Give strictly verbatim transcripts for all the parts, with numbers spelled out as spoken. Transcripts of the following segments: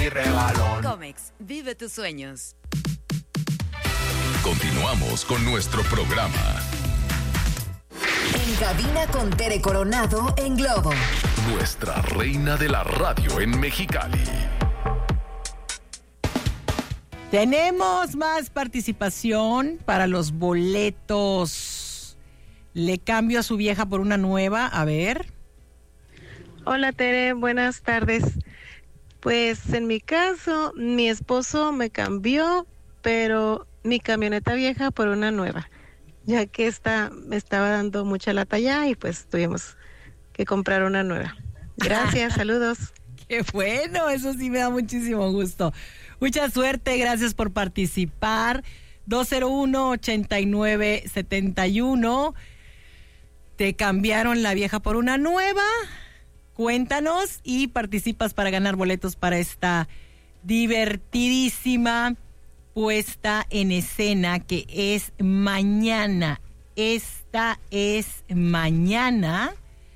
mi regalón. Comex, vive tus sueños. Continuamos con nuestro programa. En cabina con Tere Coronado en Globo. Nuestra reina de la radio en Mexicali. Tenemos más participación para los boletos. Le cambio a su vieja por una nueva, a ver. Hola Tere, buenas tardes. Pues en mi caso, mi esposo me cambió, pero mi camioneta vieja por una nueva, ya que esta me estaba dando mucha lata ya y pues tuvimos que comprar una nueva. Gracias, saludos. Qué bueno, eso sí me da muchísimo gusto. Mucha suerte, gracias por participar. dos cero uno, ochenta y nueve, setenta y uno. ¿Te cambiaron la vieja por una nueva? Cuéntanos y participas para ganar boletos para esta divertidísima puesta en escena que es mañana. Esta es mañana.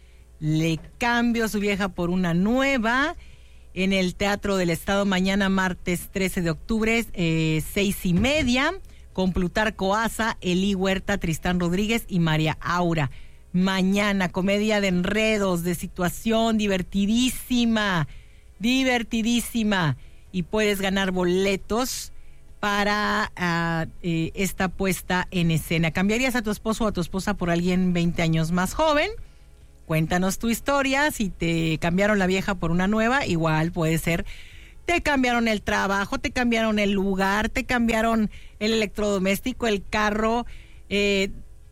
Le cambio a su vieja por una nueva en el Teatro del Estado mañana martes trece de octubre, eh, seis y media, con Plutarco Asa, Eli Huerta, Tristán Rodríguez y María Aura. Mañana, comedia de enredos, de situación, divertidísima, divertidísima. Y puedes ganar boletos para uh, eh, esta puesta en escena. ¿Cambiarías a tu esposo o a tu esposa por alguien veinte años más joven? Cuéntanos tu historia. Si te cambiaron la vieja por una nueva, igual puede ser. Te cambiaron el trabajo, te cambiaron el lugar, te cambiaron el electrodoméstico, el carro. Eh,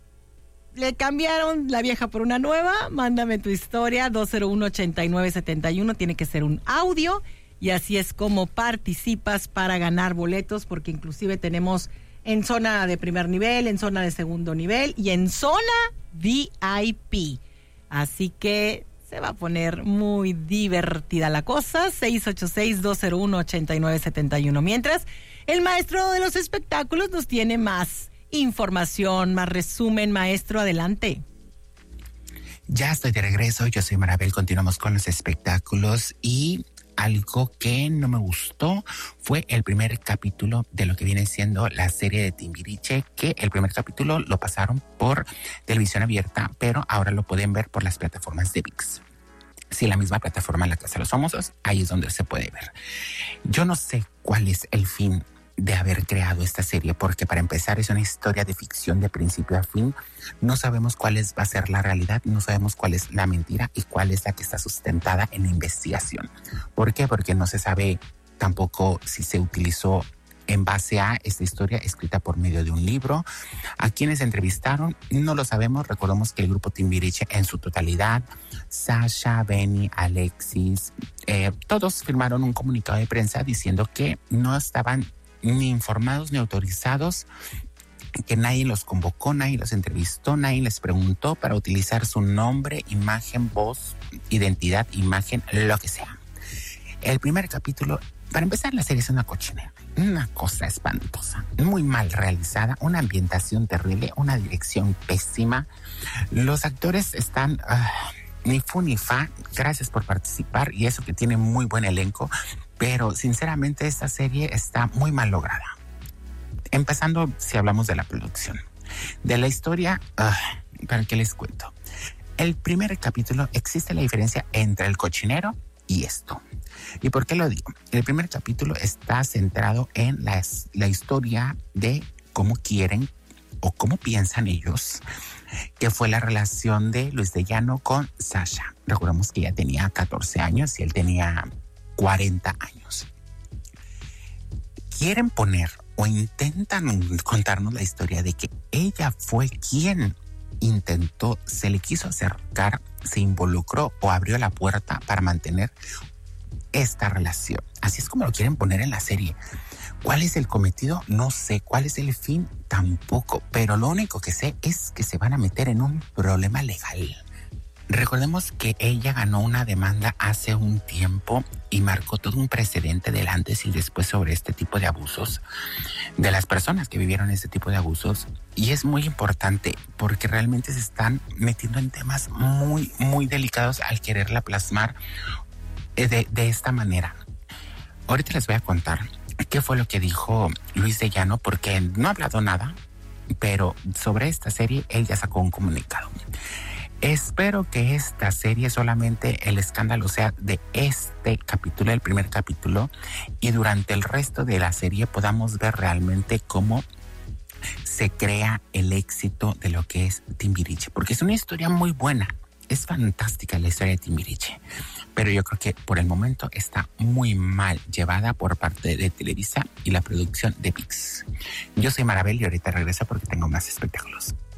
le cambiaron la vieja por una nueva. Mándame tu historia, dos cero uno, ochenta y nueve, setenta y uno. Tiene que ser un audio. Y así es como participas para ganar boletos, porque inclusive tenemos en zona de primer nivel, en zona de segundo nivel y en zona V I P. Así que se va a poner muy divertida la cosa. seis ocho seis, dos cero uno, ochenta y nueve, setenta y uno. Mientras, el maestro de los espectáculos nos tiene más información, más resumen. Maestro, adelante. Ya estoy de regreso, yo soy Marabel, continuamos con los espectáculos y algo que no me gustó fue el primer capítulo de lo que viene siendo la serie de Timbiriche, que el primer capítulo lo pasaron por televisión abierta, pero ahora lo pueden ver por las plataformas de V I X. Sí, la misma plataforma en la Casa de los Famosos, ahí es donde se puede ver. Yo no sé cuál es el fin de haber creado esta serie, porque para empezar es una historia de ficción de principio a fin. No sabemos cuál es, va a ser la realidad, no sabemos cuál es la mentira y cuál es la que está sustentada en la investigación. ¿Por qué? Porque no se sabe tampoco si se utilizó en base a esta historia escrita por medio de un libro. A quienes entrevistaron no lo sabemos. Recordemos que el grupo Timbiriche en su totalidad, Sasha, Benny, Alexis, eh, todos firmaron un comunicado de prensa diciendo que no estaban ni informados ni autorizados, que nadie los convocó, nadie los entrevistó, nadie les preguntó para utilizar su nombre, imagen, voz, identidad, imagen, lo que sea. El primer capítulo, para empezar, la serie es una cochinera, una cosa espantosa, muy mal realizada, una ambientación terrible, una dirección pésima. Los actores están uh, ni fu ni fa. Gracias por participar, y eso que tiene muy buen elenco, pero sinceramente esta serie está muy mal lograda. Empezando, si hablamos de la producción. De la historia, uh, ¿para qué les cuento? El primer capítulo, existe la diferencia entre el cochinero y esto. ¿Y por qué lo digo? El primer capítulo está centrado en la, la historia de cómo quieren o cómo piensan ellos que fue la relación de Luis de Llano con Sasha. Recordemos que ella tenía catorce años y él tenía cuarenta años. Quieren poner o intentan contarnos la historia de que ella fue quien intentó, se le quiso acercar, se involucró o abrió la puerta para mantener esta relación. Así es como lo quieren poner en la serie. ¿Cuál es el cometido? No sé. ¿Cuál es el fin? Tampoco. Pero lo único que sé es que se van a meter en un problema legal. Recordemos que ella ganó una demanda hace un tiempo y marcó todo un precedente del antes y después sobre este tipo de abusos, de las personas que vivieron este tipo de abusos. Y es muy importante porque realmente se están metiendo en temas muy, muy delicados al quererla plasmar de, de esta manera. ahorita les voy a contar qué fue lo que dijo Luis de Llano, porque no ha hablado nada, pero sobre esta serie él ya sacó un comunicado. Espero que esta serie solamente el escándalo sea de este capítulo, el primer capítulo, y durante el resto de la serie podamos ver realmente cómo se crea el éxito de lo que es Timbiriche, porque es una historia muy buena. Es fantástica la historia de Timbiriche, pero yo creo que por el momento está muy mal llevada por parte de Televisa y la producción de V I X. Yo soy Marabel y ahorita regreso porque tengo más espectáculos.